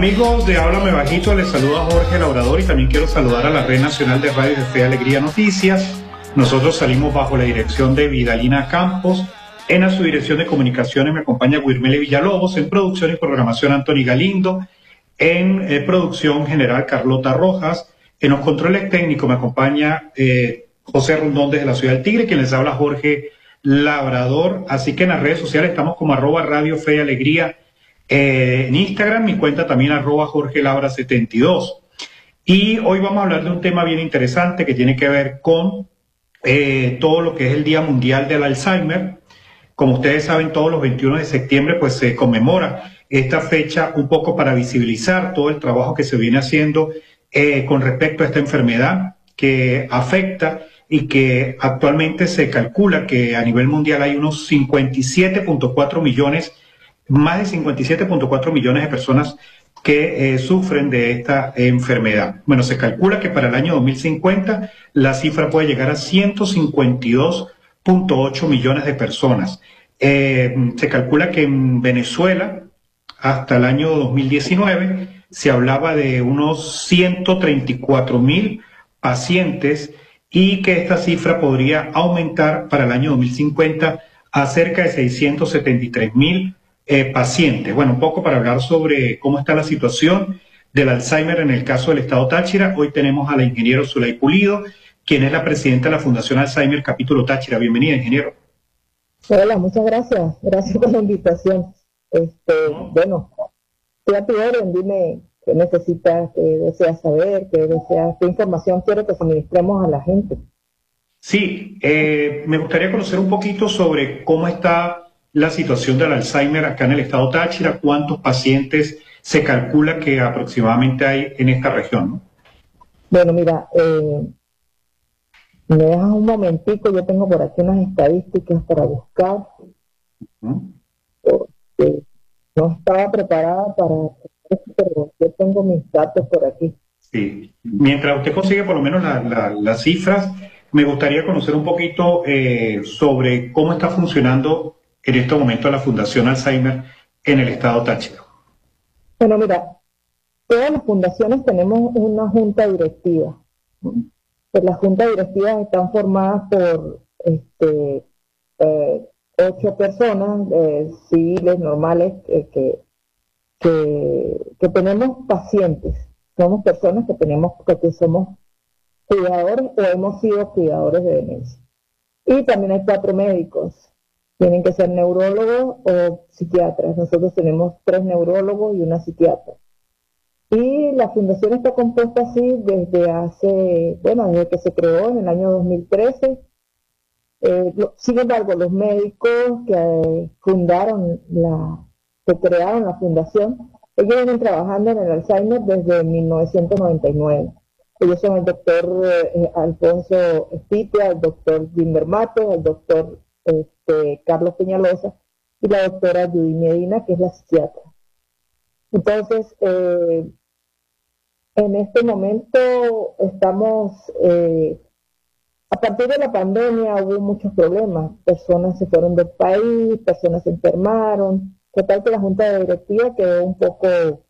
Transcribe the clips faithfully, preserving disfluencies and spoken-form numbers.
Amigos de Háblame Bajito, les saluda Jorge Labrador y también quiero saludar a la Red Nacional de Radio de Fe y Alegría Noticias. Nosotros salimos bajo la dirección de Vidalina Campos. En la subdirección de comunicaciones me acompaña Guirmele Villalobos, en producción y programación Anthony Galindo, en eh, producción general Carlota Rojas, en los controles técnicos me acompaña eh, José Rondón desde la Ciudad del Tigre, quien les habla Jorge Labrador. Así que en las redes sociales estamos como arroba Radio Fe y Alegría. Eh, en Instagram, mi cuenta también arroba Jorge Labra setenta y dos. Y hoy vamos a hablar de un tema bien interesante que tiene que ver con eh, todo lo que es el Día Mundial del Alzheimer. Como ustedes saben, todos los veintiuno de septiembre pues se conmemora esta fecha un poco para visibilizar todo el trabajo que se viene haciendo eh, con respecto a esta enfermedad que afecta y que actualmente se calcula que a nivel mundial hay unos cincuenta y siete punto cuatro millones más de cincuenta y siete punto cuatro millones de personas que eh, sufren de esta enfermedad. Bueno, se calcula que para el año dos mil cincuenta la cifra puede llegar a ciento cincuenta y dos punto ocho millones de personas. Eh, se calcula que en Venezuela, hasta el año dos mil diecinueve, se hablaba de unos ciento treinta y cuatro mil pacientes y que esta cifra podría aumentar para el año dos mil cincuenta a cerca de seiscientos setenta y tres mil Eh, pacientes. Bueno, un poco para hablar sobre cómo está la situación del Alzheimer en el caso del Estado Táchira. Hoy tenemos a la ingeniero Zulay Pulido, quien es la presidenta de la Fundación Alzheimer Capítulo Táchira. Bienvenida, ingeniero. Hola, muchas gracias. Gracias por la invitación. Este, no. Bueno, estoy a tu orden. Dime qué necesitas, qué deseas saber, qué deseas, qué información quiero que suministremos a la gente. Sí, eh, me gustaría conocer un poquito sobre cómo está la situación del Alzheimer acá en el Estado Táchira, cuántos pacientes se calcula que aproximadamente hay en esta región, ¿no? Bueno, mira, eh, me dejas un momentico, yo tengo por aquí unas estadísticas para buscar. Uh-huh. Porque no estaba preparada para esto, pero yo tengo mis datos por aquí. Sí, mientras usted consigue por lo menos la, la, las cifras, me gustaría conocer un poquito eh, sobre cómo está funcionando en este momento la Fundación Alzheimer en el Estado Táchira. Bueno, mira, todas las fundaciones tenemos una junta directiva. Pues las juntas directivas están formadas por este, eh, ocho personas eh, civiles, normales, eh, que, que, que tenemos pacientes. Somos personas que tenemos, que somos cuidadores o hemos sido cuidadores de demencia. Y también hay cuatro médicos. Tienen que ser neurólogos o psiquiatras. Nosotros tenemos tres neurólogos y una psiquiatra. Y la fundación está compuesta así desde hace, bueno, desde que se creó en el año dos mil trece. Eh, lo, sin embargo, los médicos que eh, fundaron la, que crearon la fundación, ellos vienen trabajando en el Alzheimer desde mil novecientos noventa y nueve. Ellos son el doctor eh, Alfonso Espitia, el doctor Gilmer Matos, el doctor Este, Carlos Peñalosa y la doctora Judy Medina, que es la psiquiatra. Entonces, eh, en este momento estamos, eh, a partir de la pandemia hubo muchos problemas, personas se fueron del país, personas se enfermaron, total que la junta de directiva quedó un poco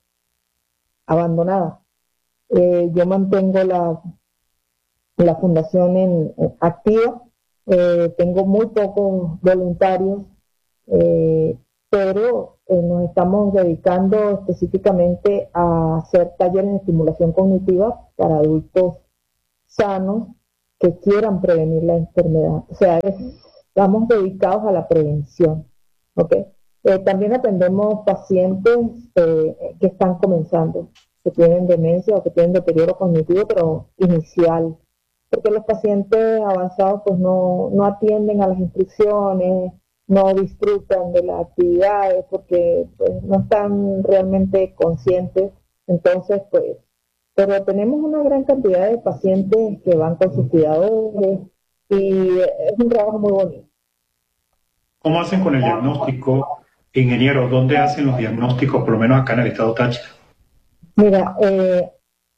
abandonada. Eh, yo mantengo la, la fundación en, en activa. Eh, tengo muy pocos voluntarios, eh, pero eh, nos estamos dedicando específicamente a hacer talleres de estimulación cognitiva para adultos sanos que quieran prevenir la enfermedad. O sea, estamos dedicados a la prevención, ¿ok? Eh, también atendemos pacientes eh, que están comenzando, que tienen demencia o que tienen deterioro cognitivo, pero inicial. Porque los pacientes avanzados pues no, no atienden a las instrucciones, no disfrutan de las actividades porque pues, no están realmente conscientes. Entonces, pues, pero tenemos una gran cantidad de pacientes que van con sus cuidadores y es un trabajo muy bonito. ¿Cómo hacen con el diagnóstico, ingeniero? ¿Dónde hacen los diagnósticos, por lo menos acá en el Estado Táchira? Mira, eh,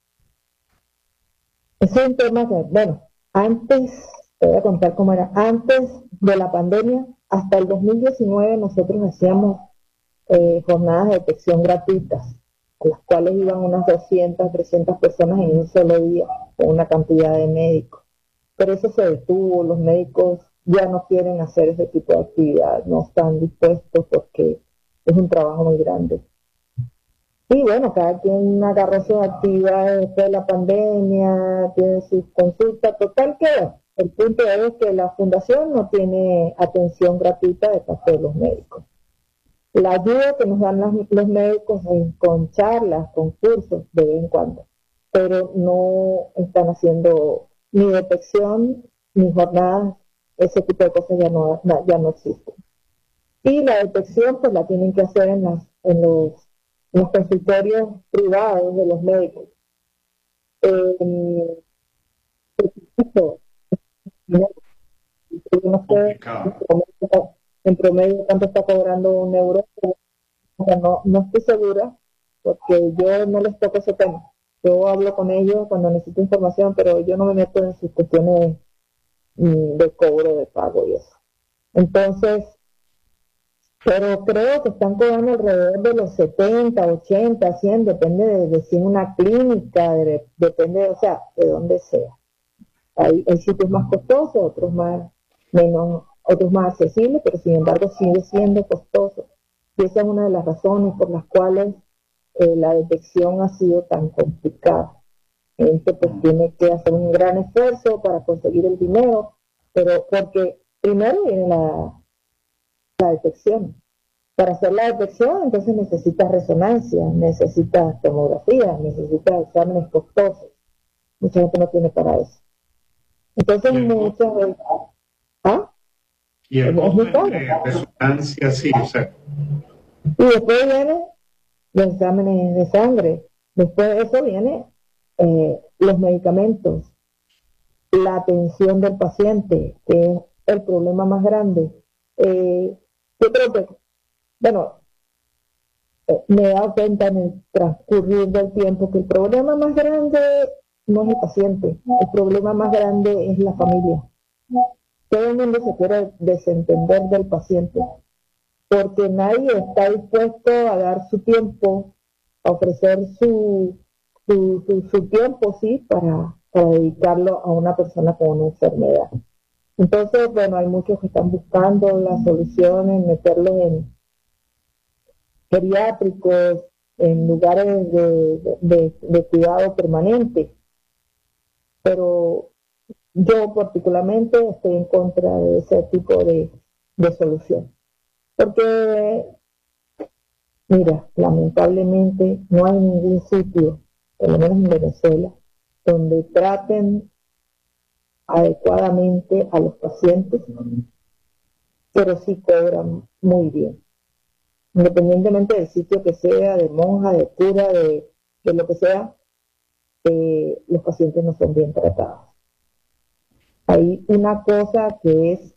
ese es un tema que, bueno, antes, te voy a contar cómo era, antes de la pandemia, hasta el dos mil diecinueve nosotros hacíamos eh, jornadas de detección gratuitas a las cuales iban unas doscientas, trescientas personas en un solo día, con una cantidad de médicos. Pero eso se detuvo, los médicos ya no quieren hacer ese tipo de actividad, no están dispuestos porque es un trabajo muy grande. Y bueno, cada quien agarró sus actividades después de la pandemia, tiene sus consultas, total que el punto es que la fundación no tiene atención gratuita de parte de los médicos. La ayuda que nos dan las, los médicos es con charlas, con cursos de vez en cuando, pero no están haciendo ni detección, ni jornadas, ese tipo de cosas ya no, ya no existen. Y la detección pues la tienen que hacer en, las, en, los, en los consultorios privados de los médicos. Eh, yo no sé en promedio, en promedio cuánto está cobrando un euro, no, no estoy segura porque yo no les toco ese tema. Yo hablo con ellos cuando necesito información, pero yo no me meto en sus cuestiones de cobro, de pago y eso. Entonces, pero creo que están cobrando alrededor de los setenta, ochenta, cien, depende de, de si es una clínica, de, depende, o sea, de donde sea. Hay, hay sitios más costosos, otros más, menos, otros más accesibles, pero sin embargo sigue siendo costoso. Y esa es una de las razones por las cuales eh, la detección ha sido tan complicada. Gente pues tiene que hacer un gran esfuerzo para conseguir el dinero, pero porque primero viene la, la detección. Para hacer la detección, entonces necesitas resonancia, necesitas tomografía, necesitas exámenes costosos. Mucha gente no tiene para eso. Entonces muchas veces... ¿Ah? Y el costo de resonancia, sí, o sea. Y después vienen los exámenes de sangre. Después de eso viene eh, los medicamentos, la atención del paciente, que es el problema más grande. Eh, yo creo que, bueno, eh, me he dado cuenta en el transcurrir del tiempo que el problema más grande no es el paciente, el problema más grande es la familia. Todo el mundo se quiere desentender del paciente, porque nadie está dispuesto a dar su tiempo, a ofrecer su, su, su, su tiempo, sí, para, para dedicarlo a una persona con una enfermedad. Entonces, bueno, hay muchos que están buscando las soluciones, meterlos en geriátricos, en lugares de, de, de, de cuidado permanente, pero yo particularmente estoy en contra de ese tipo de, de solución. Porque, mira, lamentablemente no hay ningún sitio, por lo menos en Venezuela, donde traten adecuadamente a los pacientes, pero sí cobran muy bien. Independientemente del sitio que sea, de monja, de cura, de, de lo que sea, eh, los pacientes no son bien tratados. Hay una cosa que es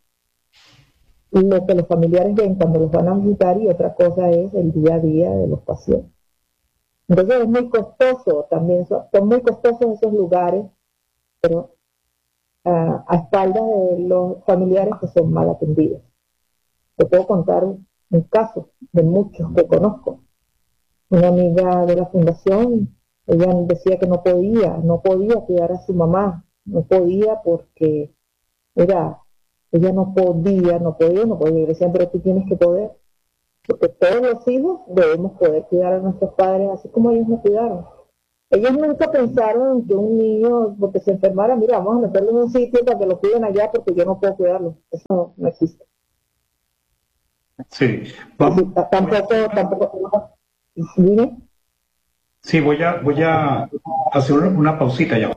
lo que los familiares ven cuando los van a visitar y otra cosa es el día a día de los pacientes. Entonces es muy costoso también, son, son muy costosos esos lugares, pero uh, a espaldas de los familiares que son mal atendidos. Te puedo contar un caso de muchos que conozco. Una amiga de la fundación, ella decía que no podía, no podía cuidar a su mamá, no podía porque era, ella no podía, no podía, no podía. Y decían, pero tú tienes que poder, porque todos los hijos debemos poder cuidar a nuestros padres así como ellos nos cuidaron. Ellos nunca pensaron en que un niño, porque se enfermara, mira, vamos a meterlo en un sitio para que lo cuiden allá porque yo no puedo cuidarlo. Eso no, no existe. Sí, vamos. Sí, tampoco, tampoco. ¿Dime? Sí, voy a, voy a hacer una pausita ya.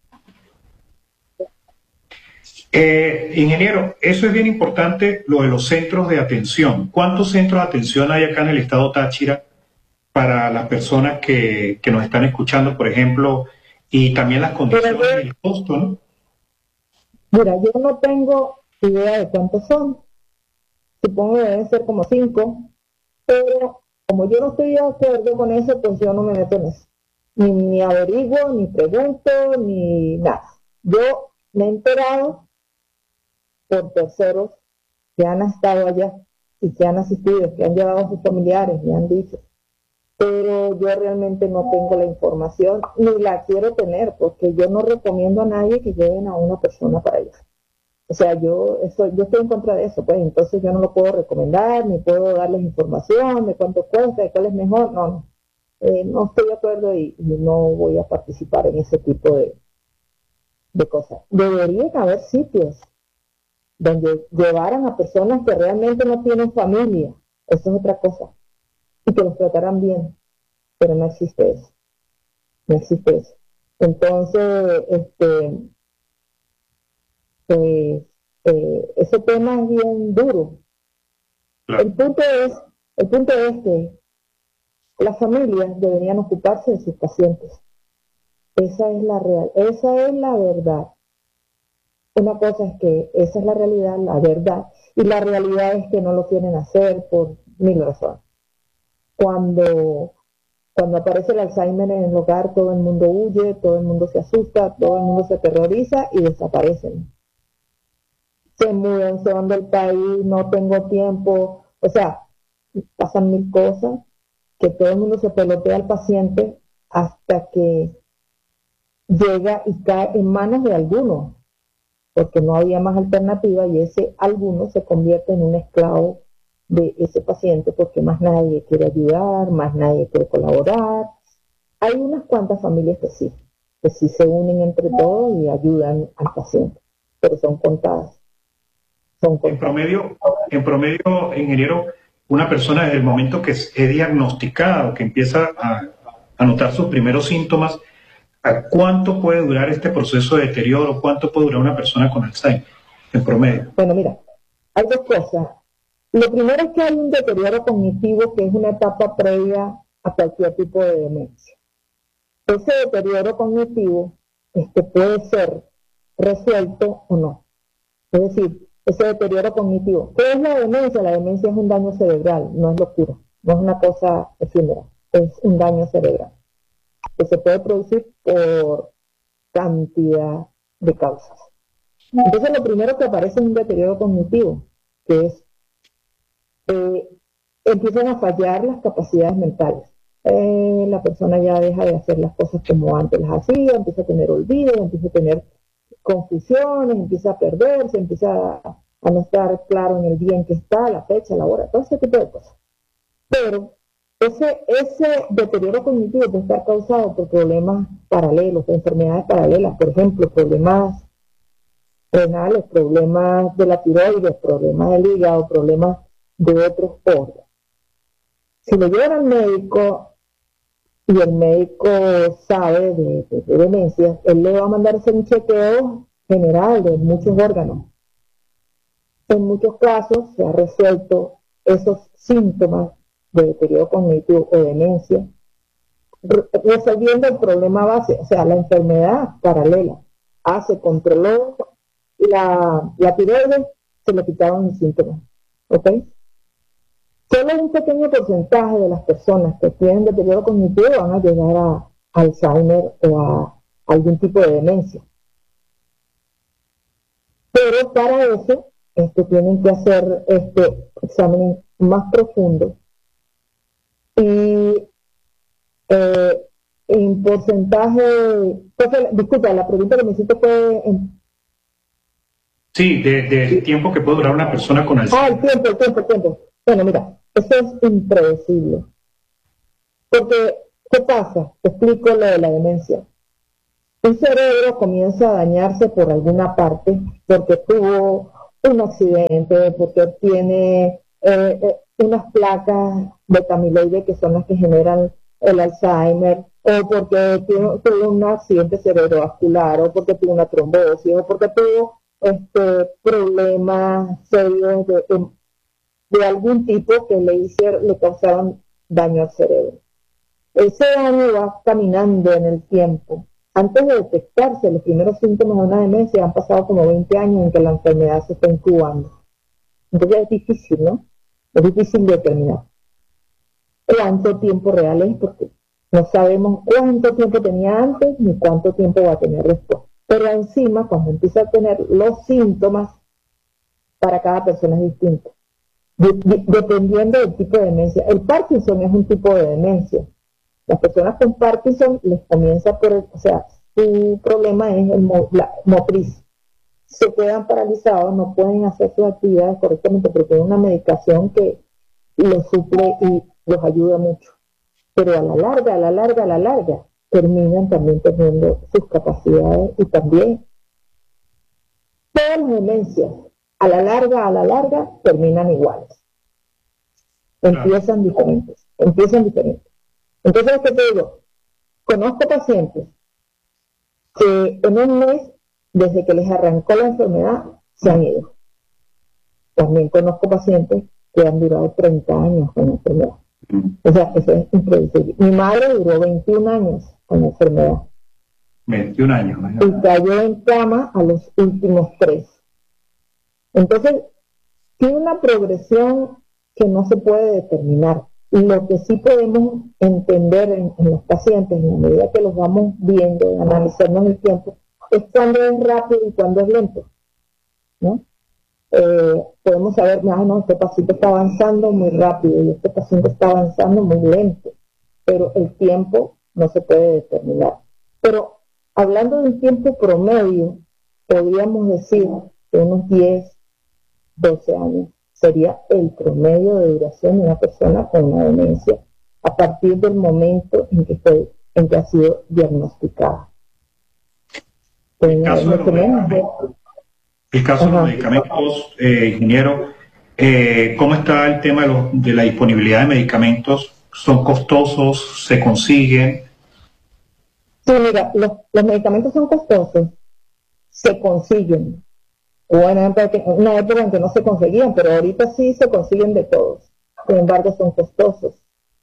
Eh, ingeniero, eso es bien importante, lo de los centros de atención. ¿Cuántos centros de atención hay acá en el estado Táchira para las personas que, que nos están escuchando, por ejemplo, y también las condiciones y el costo, ¿no? Mira, yo no tengo idea de cuántos son. Supongo que deben ser como cinco, pero como yo no estoy de acuerdo con eso, pues yo no me meto en eso. Ni, ni averiguo, ni pregunto, ni nada. Yo me he enterado por terceros que han estado allá y que han asistido, que han llevado a sus familiares y han dicho. pero yo realmente no tengo la información ni la quiero tener, porque yo no recomiendo a nadie que lleven a una persona para ello. O sea, yo eso, yo estoy en contra de eso, pues entonces yo no lo puedo recomendar, ni puedo darles información de cuánto cuesta, de cuál es mejor, no, no, eh, no estoy de acuerdo y, y no voy a participar en ese tipo de, de cosas. Debería haber sitios donde llevaran a personas que realmente no tienen familia, eso es otra cosa, y que los trataran bien, pero no existe eso, no existe eso. Entonces, este, pues, eh, ese tema es bien duro. Claro. El punto es, el punto es que las familias deberían ocuparse de sus pacientes. Esa es la real, esa es la verdad. Una cosa es que esa es la realidad, la verdad, y la realidad es que no lo quieren hacer por mil razones. Cuando, cuando aparece el Alzheimer en el hogar, todo el mundo huye, todo el mundo se asusta, todo el mundo se aterroriza y desaparecen. Se mudan, se van del país, no tengo tiempo, o sea, pasan mil cosas, que todo el mundo se pelotea al paciente hasta que llega y cae en manos de alguno, porque no había más alternativa y ese alguno se convierte en un esclavo de ese paciente porque más nadie quiere ayudar, más nadie quiere colaborar. Hay unas cuantas familias que sí, que sí se unen entre todos y ayudan al paciente, pero son contadas. Son contadas. En promedio, en promedio, ingeniero, una persona desde el momento que es diagnosticada o que empieza a, a notar sus primeros síntomas, ¿a cuánto puede durar este proceso de deterioro? ¿Cuánto puede durar una persona con Alzheimer en promedio? Bueno, mira, hay dos cosas. Lo primero es que hay un deterioro cognitivo que es una etapa previa a cualquier tipo de demencia. Ese deterioro cognitivo este, puede ser resuelto o no. Es decir, ese deterioro cognitivo. ¿Qué es la demencia? La demencia es un daño cerebral, no es locura, no es una cosa efímera, es un daño cerebral que se puede producir por cantidad de causas. Entonces lo primero que aparece es un deterioro cognitivo, que es, eh, empiezan a fallar las capacidades mentales. Eh, la persona ya deja de hacer las cosas como antes las hacía, empieza a tener olvido, empieza a tener confusiones, empieza a perderse, empieza a, a no estar claro en el día en que está, la fecha, la hora, todo ese tipo de cosas. Pero ese, ese deterioro cognitivo puede estar causado por problemas paralelos, enfermedades paralelas, por ejemplo, problemas renales, problemas de la tiroides, problemas del hígado, problemas de otros órganos. Si lo llevan al médico y el médico sabe de, de, de demencia, él le va a mandar hacer un chequeo general de muchos órganos. En muchos casos se ha resuelto esos síntomas de deterioro cognitivo o demencia, resolviendo el problema base, o sea, la enfermedad paralela. Ah, se controló la, la tiroides, se le quitaron los síntomas. ¿Ok? Solo un pequeño porcentaje de las personas que tienen deterioro cognitivo van a llegar a Alzheimer o a algún tipo de demencia. Pero para eso este, tienen que hacer este exámenes más profundos y eh, en porcentaje, entonces, disculpa, la pregunta que me hiciste fue en, sí, del de, de tiempo que puede durar una persona con Alzheimer. Ah, el tiempo, el tiempo, el tiempo. Bueno, mira, eso es impredecible. Porque, ¿qué pasa? Te explico lo de la demencia. Un cerebro comienza a dañarse por alguna parte porque tuvo un accidente, porque tiene eh, eh, unas placas beta amiloide que son las que generan el Alzheimer, o porque tuvo, tuvo un accidente cerebrovascular, o porque tuvo una trombosis, o porque tuvo este, problemas serios de, de, de algún tipo que le hicieron, le causaron daño al cerebro. Ese daño va caminando en el tiempo. Antes de detectarse los primeros síntomas de una demencia, han pasado como veinte años en que la enfermedad se está incubando. Entonces es difícil, ¿no? Es difícil determinar cuánto tiempo real es, porque no sabemos cuánto tiempo tenía antes ni cuánto tiempo va a tener después. Pero encima, cuando empieza a tener los síntomas, para cada persona es distinto. de, de, dependiendo del tipo de demencia. El Parkinson es un tipo de demencia. Las personas con Parkinson les comienza por, el, o sea, su problema es el mo, la motriz. Se quedan paralizados, no pueden hacer sus actividades correctamente porque tienen una medicación que los suple y los ayuda mucho. Pero a la larga, a la larga, a la larga, terminan también teniendo sus capacidades y también todas las demencias, a la larga, a la larga, terminan iguales. Empiezan diferentes, empiezan diferentes. Entonces, ¿qué te digo? Conozco pacientes que en un mes, desde que les arrancó la enfermedad, se han ido. También conozco pacientes que han durado treinta años con la enfermedad. O sea, eso es increíble. Mi madre duró veintiún años con la enfermedad. veintiún años. ¿no? Y cayó en cama a los últimos tres. Entonces, tiene una progresión que no se puede determinar. Y lo que sí podemos entender en, en los pacientes, en la medida que los vamos viendo, analizando en el tiempo, es cuando es rápido y cuando es lento, ¿no? Eh, podemos saber, ah, no, este paciente está avanzando muy rápido y este paciente está avanzando muy lento, pero el tiempo no se puede determinar. Pero hablando de un tiempo promedio, podríamos decir que unos diez, doce años sería el promedio de duración de una persona con una demencia a partir del momento en que, fue, en que ha sido diagnosticada. El caso de los medicamentos, el caso de los medicamentos eh, ingeniero, eh, ¿cómo está el tema de, los, de la disponibilidad de medicamentos? ¿Son costosos? ¿Se consiguen? Sí, mira, los, los medicamentos son costosos, se consiguen. Hubo una época, una época en que no se conseguían, pero ahorita sí se consiguen de todos. Sin embargo, son costosos.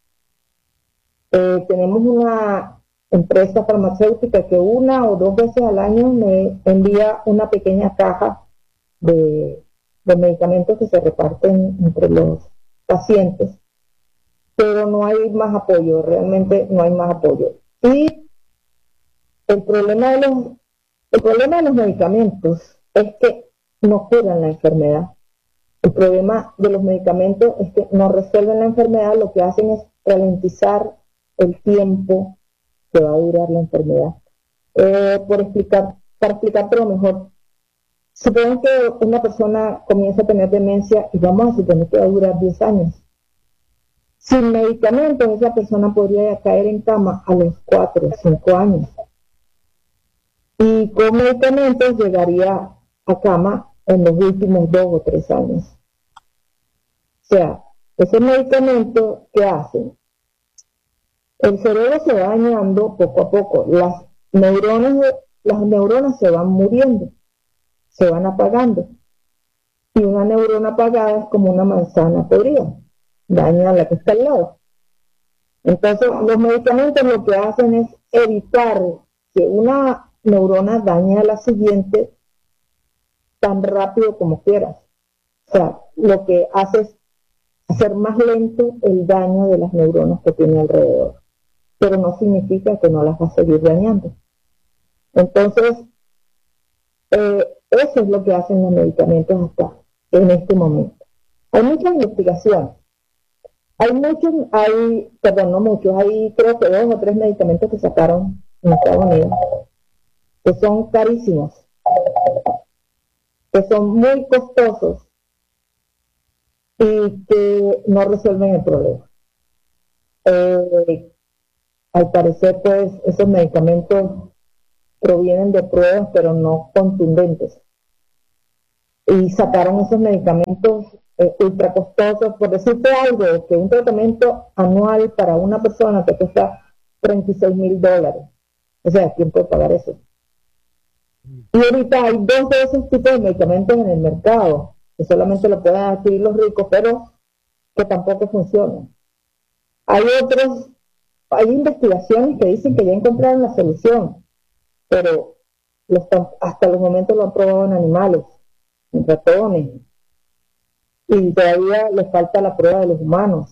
Eh, tenemos una empresa farmacéutica que una o dos veces al año me envía una pequeña caja de, de medicamentos que se reparten entre los pacientes, pero no hay más apoyo, realmente no hay más apoyo. Y el problema de los, el problema de los medicamentos es que no curan la enfermedad. El problema de los medicamentos es que no resuelven la enfermedad, lo que hacen es ralentizar el tiempo que va a durar la enfermedad. Eh, por explicar, para explicártelo mejor, supongo que una persona comienza a tener demencia y vamos a suponer que va a durar diez años. Sin medicamentos, esa persona podría caer en cama a los cuatro o cinco años. Y con medicamentos llegaría a cama en los últimos dos o tres años. O sea, esos medicamentos, ¿qué hacen? El cerebro se va dañando poco a poco. Las neuronas, las neuronas se van muriendo, se van apagando. Y una neurona apagada es como una manzana podrida, daña a la que está al lado. Entonces, los medicamentos lo que hacen es evitar que una neurona dañe a la siguiente tan rápido como quieras. O sea, lo que hace es hacer más lento el daño de las neuronas que tiene alrededor, pero no significa que no las va a seguir dañando. Entonces, eh, eso es lo que hacen los medicamentos hasta en este momento. Hay muchas investigaciones. Hay muchos, hay, perdón, no muchos, hay creo que dos o tres medicamentos que sacaron en Estados Unidos, que son carísimos, que son muy costosos y que no resuelven el problema. Eh, al parecer, pues, esos medicamentos provienen de pruebas, pero no contundentes. Y sacaron esos medicamentos eh, ultra costosos, por decirte algo, que un tratamiento anual para una persona te cuesta treinta y seis mil dólares. O sea, ¿quién puede pagar eso? Y ahorita hay dos de esos tipos de medicamentos en el mercado, que solamente lo pueden adquirir los ricos, pero que tampoco funcionan. Hay otros, hay investigaciones que dicen que ya encontraron la solución, pero los, hasta los momentos lo han probado en animales, en ratones, y todavía les falta la prueba de los humanos.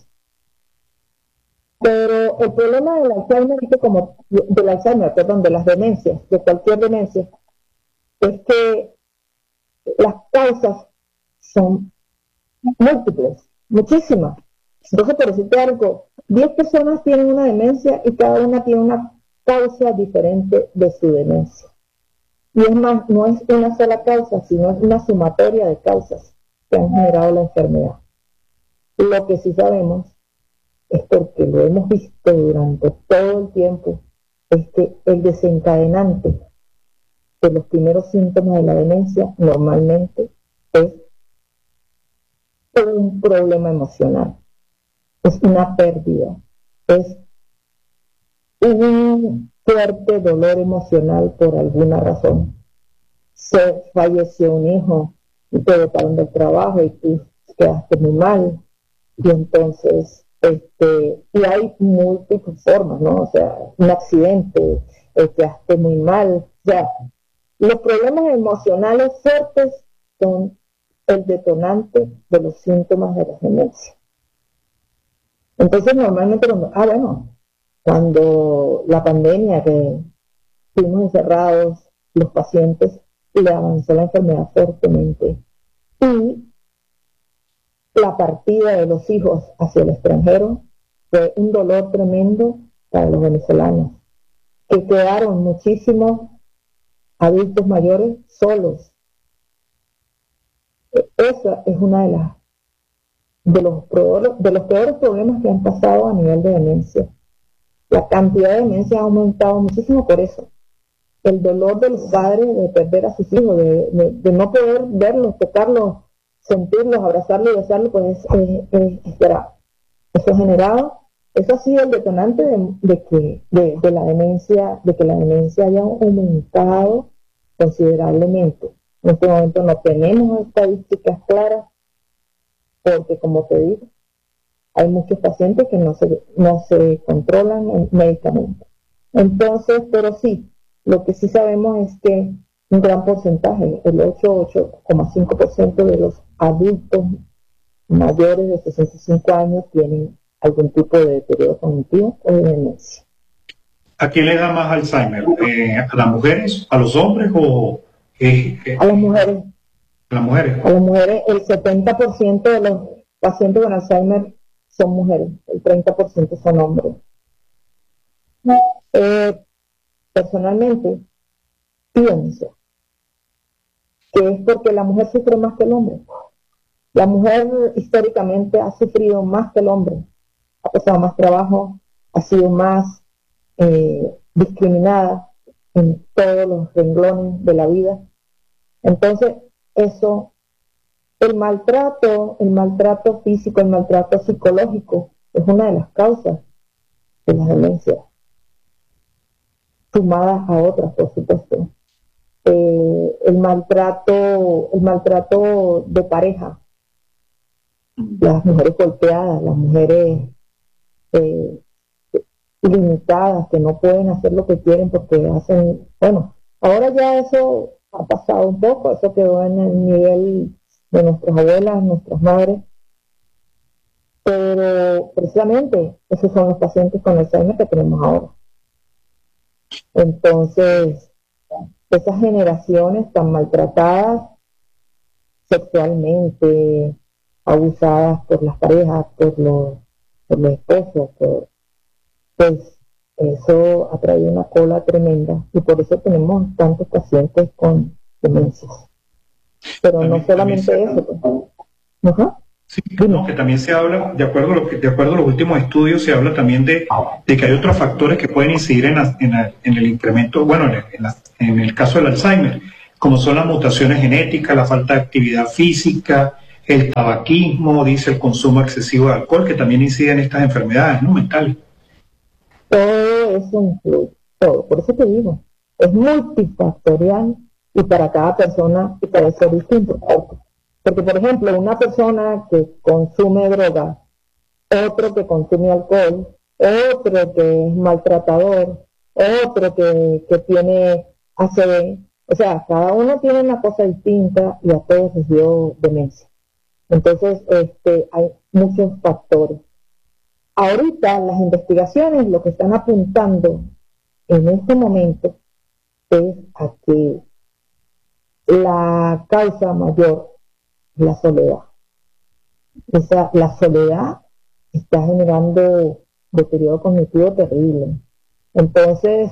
Pero el problema del Alzheimer, como del Alzheimer, perdón, de las demencias, de cualquier demencia, es que las causas son múltiples. muchísimas. Entonces, por decirte algo, diez personas tienen una demencia y cada una tiene una causa diferente de su demencia. Y es más, no es una sola causa, sino es una sumatoria de causas que han generado la enfermedad. Lo que sí sabemos es, porque lo hemos visto durante todo el tiempo, es que el desencadenante de los primeros síntomas de la demencia normalmente es un problema emocional, es una pérdida, es un fuerte dolor emocional por alguna razón. Se falleció un hijo y te botaron del trabajo y tú quedaste muy mal, y entonces este y hay múltiples formas, ¿no? O sea, un accidente, eh, quedaste muy mal. O sea, los problemas emocionales fuertes son el detonante de los síntomas de la demencia. Entonces, normalmente cuando, ah, bueno, cuando la pandemia, que estuvimos encerrados, los pacientes, le avanzó la enfermedad fuertemente. Y la partida de los hijos hacia el extranjero fue un dolor tremendo para los venezolanos, que quedaron muchísimos adultos mayores solos. Esa es una de las de los peores, de los peores problemas que han pasado a nivel de demencia. La cantidad de demencia ha aumentado muchísimo por eso. El dolor de los padres de perder a sus hijos, de, de, de no poder verlos, tocarlos, sentirlos, abrazarlos y besarlos, pues es, es, es grave. Eso ha generado, eso ha sido el detonante de, de que de, de la demencia, de que la demencia haya aumentado considerablemente. En este momento no tenemos estadísticas claras, porque como te digo, hay muchos pacientes que no se, no se controlan médicamente. Entonces, pero sí, lo que sí sabemos es que un gran porcentaje, el ocho coma cinco por ciento de los adultos mayores de sesenta y cinco años tienen algún tipo de deterioro cognitivo o de demencia. ¿A quién le da más Alzheimer? Eh, ¿A las mujeres? ¿A los hombres? o eh, eh, A las mujeres. ¿A las mujeres? A las mujeres, el setenta por ciento de los pacientes con Alzheimer son mujeres, el treinta por ciento son hombres. Eh, personalmente, pienso que es porque la mujer sufre más que el hombre. La mujer históricamente ha sufrido más que el hombre, ha pasado más trabajo, ha sido más eh, discriminada en todos los renglones de la vida. Entonces, eso, el maltrato, el maltrato físico, el maltrato psicológico, es una de las causas de las demencias, sumadas a otras, por supuesto. Eh, el maltrato, el maltrato de pareja, las mujeres golpeadas, las mujeres eh, limitadas, que no pueden hacer lo que quieren porque hacen, bueno, ahora ya eso ha pasado un poco, eso quedó en el nivel de nuestras abuelas, nuestras madres, pero precisamente esos son los pacientes con Alzheimer que tenemos ahora. Entonces, esas generaciones tan maltratadas sexualmente, abusadas por las parejas, por los, por los esposos, por, pues eso ha traído una cola tremenda y por eso tenemos tantos pacientes con demencias. Pero también, no solamente eso. Pues. Uh-huh. Sí, no, que también se habla, de acuerdo a, lo que, de acuerdo a los últimos estudios, se habla también de, de que hay otros factores que pueden incidir en, la, en, la, en el incremento, bueno, en, en, la, en el caso del Alzheimer, como son las mutaciones genéticas, la falta de actividad física, el tabaquismo, dice el consumo excesivo de alcohol, que también incide en estas enfermedades, ¿no?, mentales. Todo eso influye, todo, por eso te digo, es multifactorial y para cada persona y puede ser distinto. Porque, por ejemplo, una persona que consume droga, otro que consume alcohol, otro que es maltratador, otro que, que tiene A C V, o sea, cada uno tiene una cosa distinta y a todos les dio demencia. Entonces, este, hay muchos factores. Ahorita las investigaciones lo que están apuntando en este momento es a que la causa mayor es la soledad. esa, la soledad está generando deterioro cognitivo terrible. Entonces,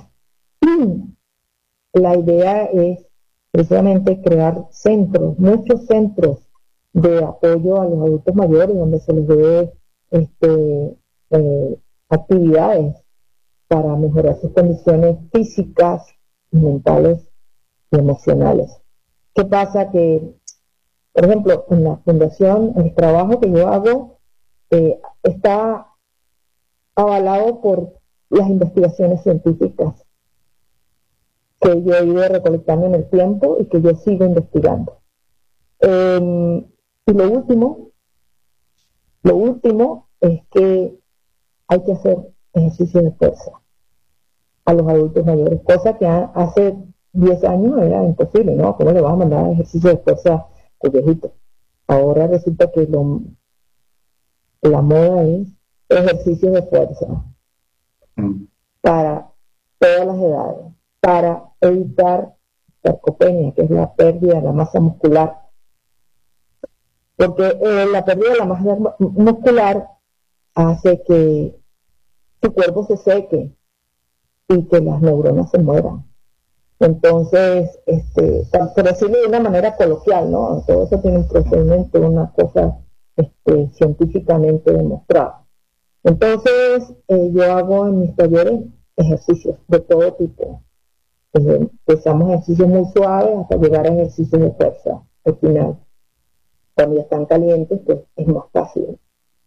la idea es precisamente crear centros, muchos centros de apoyo a los adultos mayores, donde se les dé este, eh, actividades para mejorar sus condiciones físicas, mentales y emocionales. ¿Qué pasa? Que, por ejemplo, en la fundación, el trabajo que yo hago eh, está avalado por las investigaciones científicas que yo he ido recolectando en el tiempo y que yo sigo investigando. Eh, y lo último, lo último es que hay que hacer ejercicio de fuerza a los adultos mayores, cosa que hace diez años era imposible, ¿no? ¿Cómo le vas a mandar ejercicio de fuerza al viejito? Ahora resulta que lo, la moda es ejercicios de fuerza mm. para todas las edades, para evitar sarcopenia, que es la pérdida de la masa muscular. Porque eh, la pérdida de la masa muscular hace que tu cuerpo se seque y que las neuronas se mueran. Entonces, este, por decirlo de una manera coloquial, ¿no? Todo eso tiene un procedimiento, una cosa este, científicamente demostrada. Entonces, eh, yo hago en mis talleres ejercicios de todo tipo. Eh, empezamos ejercicios muy suaves hasta llegar a ejercicios de fuerza al final. Cuando ya están calientes, pues es más fácil.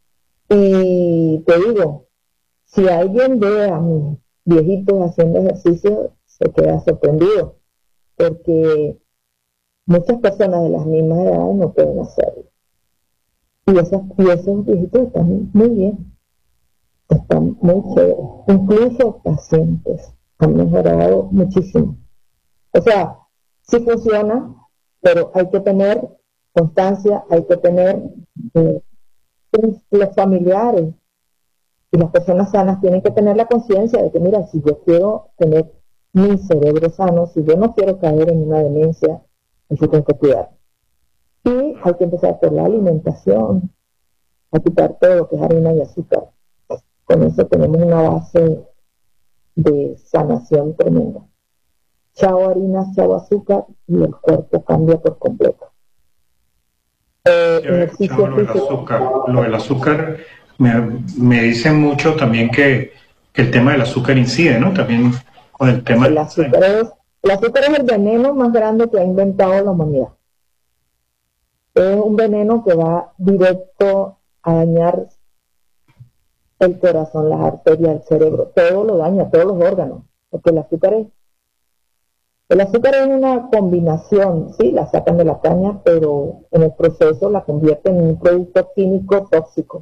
Y te digo, si alguien ve a mis viejitos haciendo ejercicio, se queda sorprendido, porque muchas personas de las mismas edades no pueden hacerlo. Y, esas, y esos viejitos están muy bien, están muy chéveres. Incluso pacientes han mejorado muchísimo. O sea, sí funciona, pero hay que tener constancia, hay que tener eh, los familiares y las personas sanas tienen que tener la conciencia de que, mira, si yo quiero tener mi cerebro sano, si yo no quiero caer en una demencia, yo tengo que cuidar. Y hay que empezar por la alimentación, a quitar todo lo que es harina y azúcar. Con eso tenemos una base de sanación tremenda. Chao harina, chao azúcar, y el cuerpo cambia por completo. Eh, ejercicio chao, lo del azúcar. Lo del azúcar me, me dicen mucho también que, que el tema del azúcar incide, ¿no? También con el tema el azúcar es, el azúcar es el veneno más grande que ha inventado la humanidad. Es un veneno que va directo a dañar el corazón, las arterias, el cerebro, todo lo daña, todos los órganos, porque el azúcar es el azúcar es una combinación, sí, la sacan de la caña, pero en el proceso la convierten en un producto químico tóxico.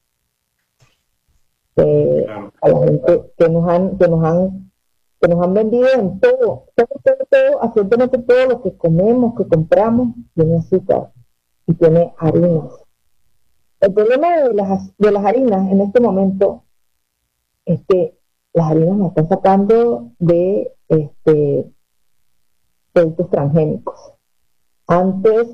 Eh, a la gente que nos han, que nos han, que nos han vendido en todo, todo, todo, todo, absolutamente todo lo que comemos, que compramos, tiene azúcar y tiene harinas. El problema de las, de las harinas en este momento es que las harinas nos están sacando de este productos transgénicos. Antes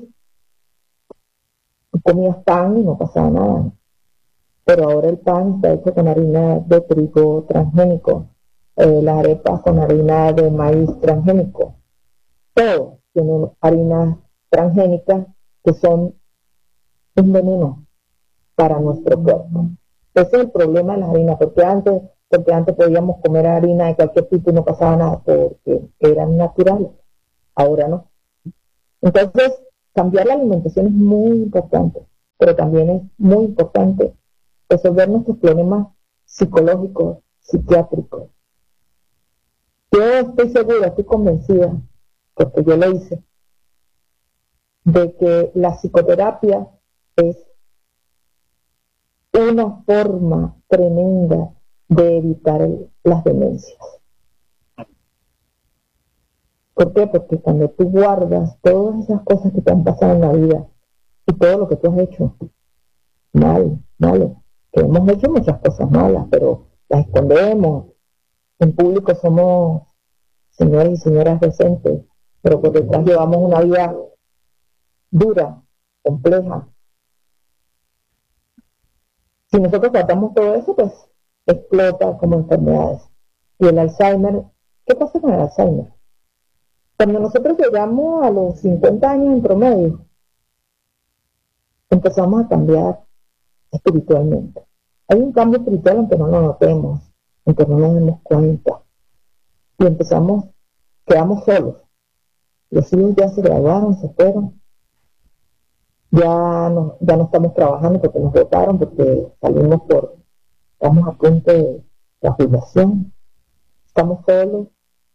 comías pan y no pasaba nada, pero ahora el pan está hecho con harina de trigo transgénico, eh, las arepas con harina de maíz transgénico, todo tiene harinas transgénicas que son un veneno para nuestro cuerpo. Ese es el problema de las harinas, porque antes, porque antes podíamos comer harina de cualquier tipo y no pasaba nada porque eran naturales. Ahora no. Entonces, cambiar la alimentación es muy importante, pero también es muy importante resolver nuestros problemas psicológicos, psiquiátricos. Yo estoy segura, estoy convencida, porque yo lo hice, de que la psicoterapia es una forma tremenda de evitar el, las demencias. ¿Por qué? Porque cuando tú guardas todas esas cosas que te han pasado en la vida y todo lo que tú has hecho mal, malo, que hemos hecho muchas cosas malas, pero las escondemos, en público somos señores y señoras decentes, pero por detrás llevamos una vida dura, compleja. Si nosotros tratamos todo eso, pues explota como enfermedades. Y el Alzheimer, ¿qué pasa con el Alzheimer? Cuando nosotros llegamos a los cincuenta años en promedio, empezamos a cambiar espiritualmente. Hay un cambio espiritual aunque no lo notemos, aunque no nos demos cuenta. Y empezamos, quedamos solos. Los hijos ya se graduaron, se fueron. Ya no, ya no estamos trabajando porque nos votaron, porque salimos por, estamos a punto de la jubilación. Estamos solos.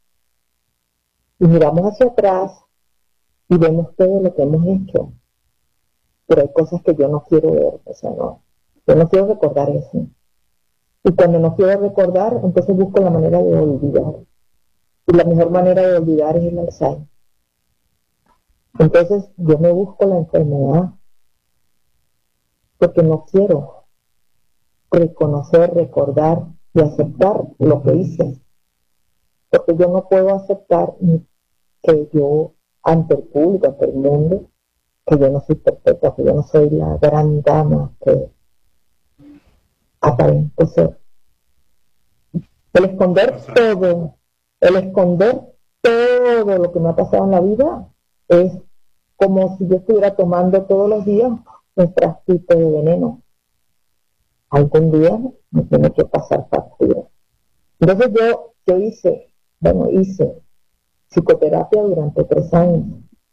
Y miramos hacia atrás y vemos todo lo que hemos hecho. Pero hay cosas que yo no quiero ver, o sea, no. Yo no quiero recordar eso. Y cuando no quiero recordar, entonces busco la manera de olvidar. Y la mejor manera de olvidar es el Alzheimer. Entonces yo me busco la enfermedad porque no quiero reconocer, recordar y aceptar lo que hice. Porque yo no puedo aceptar que yo, ante el público, ante el mundo, que yo no soy perfecta, que yo no soy la gran dama que aparento ser. El esconder todo, el esconder todo lo que me ha pasado en la vida es como si yo estuviera tomando todos los días un frasquito de veneno. Algún día me tiene que pasar factura. Entonces yo, yo hice, bueno, hice psicoterapia durante tres años.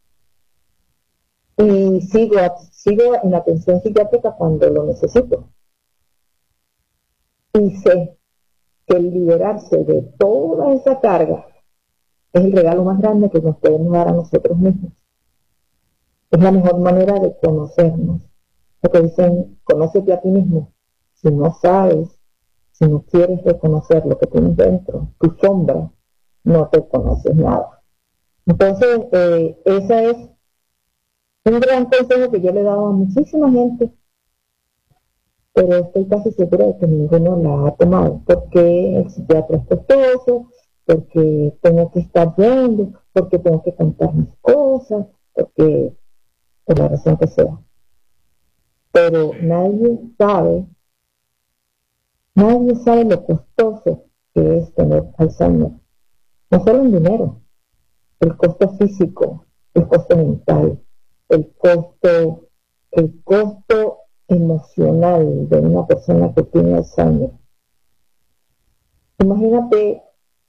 Y sigo, sigo en atención psiquiátrica cuando lo necesito. Y sé que el liberarse de toda esa carga es el regalo más grande que nos podemos dar a nosotros mismos. Es la mejor manera de conocernos. Porque dicen, conócete a ti mismo. Si no sabes, si no quieres reconocer lo que tienes dentro, tu sombra, no te conoces nada. Entonces, eh, ese es un gran consejo que yo le he dado a muchísima gente, pero estoy casi segura de que ninguno la ha tomado, porque el psiquiatra es costoso, porque tengo que estar viendo, porque tengo que contar mis cosas, porque por la razón que sea. Pero nadie sabe, nadie sabe lo costoso que es tener Alzheimer. No solo en dinero, el costo físico, el costo mental, el costo, el costo emocional de una persona que tiene Alzheimer. Imagínate,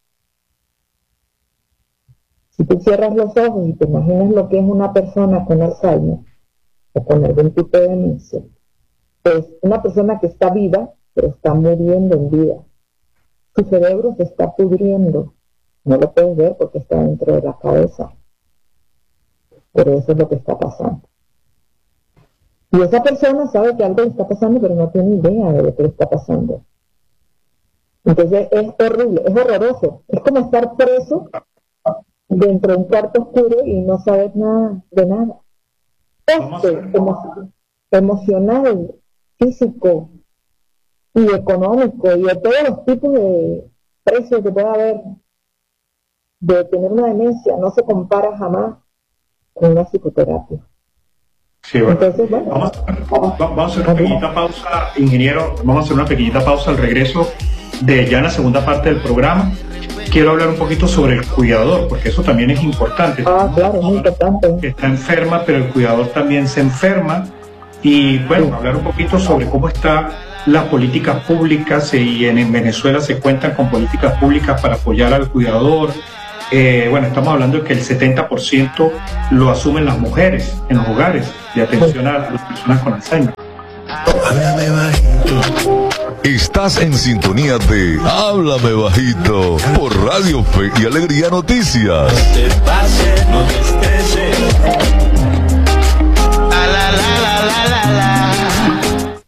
si tú cierras los ojos y te imaginas lo que es una persona con Alzheimer o con algún tipo de demencia, pues una persona que está viva, pero está muriendo en vida. Su cerebro se está pudriendo. No lo puedes ver porque está dentro de la cabeza. Pero eso es lo que está pasando. Y esa persona sabe que algo le está pasando, pero no tiene idea de lo que le está pasando. Entonces es horrible, es horroroso. Es como estar preso dentro de un cuarto oscuro y no saber nada de nada. Este, emo emocional, físico y económico y de todos los tipos de precios que pueda haber de tener una demencia no se compara jamás con una psicoterapia. Sí, bueno. Entonces, bueno, vamos, vamos, vamos a hacer una pequeñita pausa, ingeniero, vamos a hacer una pequeñita pausa al regreso de ya en la segunda parte del programa. Quiero hablar un poquito sobre el cuidador, porque eso también es importante. Ah, claro, muy importante. Está enferma, pero el cuidador también se enferma. Y bueno, sí. Hablar un poquito sobre cómo están las políticas públicas y en, en Venezuela se cuentan con políticas públicas para apoyar al cuidador. Eh, bueno, estamos hablando de que el setenta por ciento lo asumen las mujeres en los hogares de atención a las personas con Alzheimer. Háblame bajito. Estás en sintonía de Háblame Bajito por Radio Fe y Alegría Noticias. No te pases, no te estreses. La, la, la, la, la, la, la.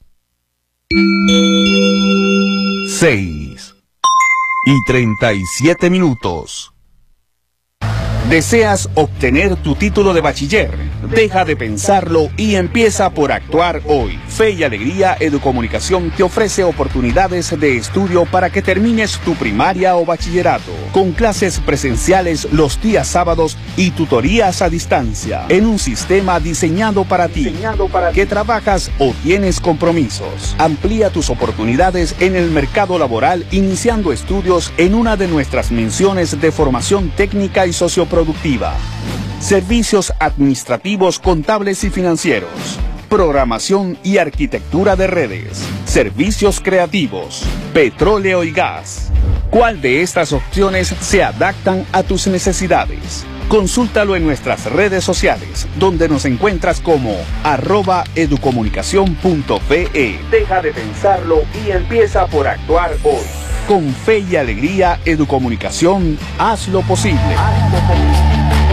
seis y treinta y siete minutos. ¿Deseas obtener tu título de bachiller? Deja de pensarlo y empieza por actuar hoy. Fe y Alegría Educomunicación te ofrece oportunidades de estudio para que termines tu primaria o bachillerato, con clases presenciales los días sábados y tutorías a distancia, en un sistema diseñado para ti, diseñado para que trabajas o tienes compromisos. Amplía tus oportunidades en el mercado laboral iniciando estudios en una de nuestras menciones de formación técnica y socioproductiva. Servicios administrativos, contables y financieros. Programación y arquitectura de redes. Servicios creativos. Petróleo y gas. ¿Cuál de estas opciones se adaptan a tus necesidades? Consúltalo en nuestras redes sociales, donde nos encuentras como arroba educomunicación punto pe. Deja de pensarlo y empieza por actuar hoy. Con Fe y Alegría Educomunicación, haz lo posible. Haz lo posible.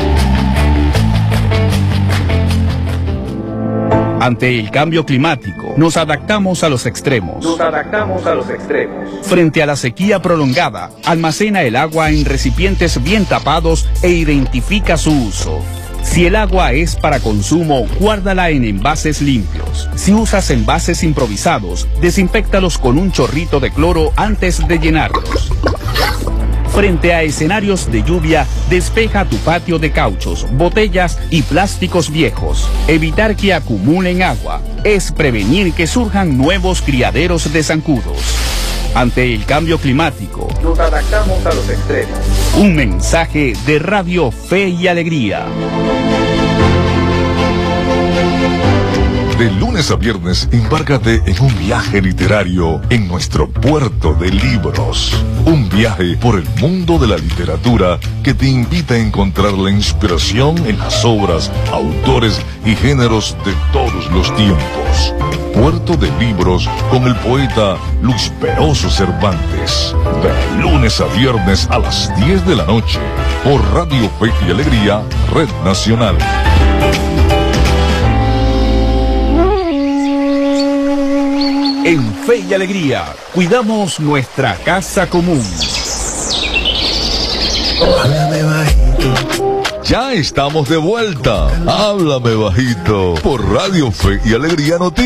Ante el cambio climático, nos adaptamos a los extremos. Nos adaptamos a los extremos. Frente a la sequía prolongada, almacena el agua en recipientes bien tapados e identifica su uso. Si el agua es para consumo, guárdala en envases limpios. Si usas envases improvisados, desinféctalos con un chorrito de cloro antes de llenarlos. Frente a escenarios de lluvia, despeja tu patio de cauchos, botellas y plásticos viejos. Evitar que acumulen agua es prevenir que surjan nuevos criaderos de zancudos. Ante el cambio climático, nos adaptamos a los extremos. Un mensaje de Radio Fe y Alegría. De lunes a viernes, embárcate en un viaje literario en nuestro puerto de libros. Un viaje por el mundo de la literatura que te invita a encontrar la inspiración en las obras, autores y géneros de todos los tiempos. Puerto de Libros con el poeta Luis Peroso Cervantes. De lunes a viernes a las diez de la noche por Radio Fe y Alegría, Red Nacional. En Fe y Alegría, cuidamos nuestra casa común. Háblame bajito. Ya estamos de vuelta. Háblame bajito por Radio Fe y Alegría Noticias.